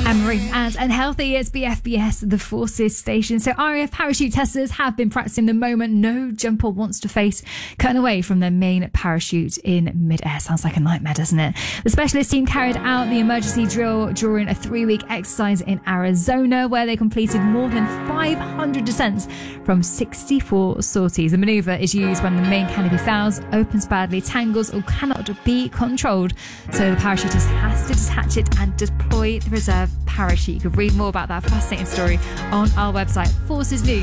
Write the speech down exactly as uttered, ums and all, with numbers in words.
Anne-Marie and Unhealthy is B F B S, the Forces station. So R A F parachute testers have been practicing the moment no jumper wants to face cutting away from their main parachute in mid-air. Sounds like a nightmare, doesn't it? The specialist team carried out the emergency drill during a three-week exercise in Arizona, where they completed more than five hundred descents from sixty-four sorties. The manoeuvre is used when the main canopy fails, opens badly, tangles, or cannot be controlled. So the parachutist has to detach it and deploy the reserve parachute. You can read more about that fascinating story on our website, Forces News.